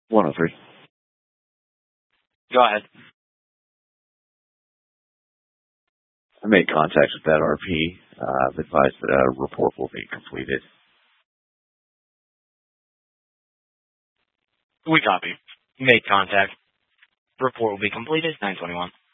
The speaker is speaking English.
103. Go ahead. I made contact with that RP. I've advised that a report will be completed. We copy. Made contact. Report will be completed 921.